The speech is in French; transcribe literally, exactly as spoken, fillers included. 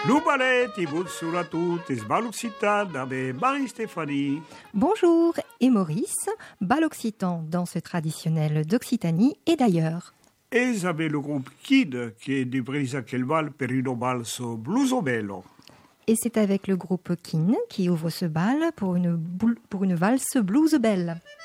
Lubalet, Ibout Suratout, Esbal Occitan, Dabe Marie-Stéphanie. Bonjour, et Maurice, bal occitan, danse traditionnelle d'Occitanie et d'ailleurs. Et vous avez le groupe Kid qui est du Brisa Kelval per une balso bluso bello. Et c'est avec le groupe Kin qui ouvre ce bal pour une, boule, pour une valse blues belle.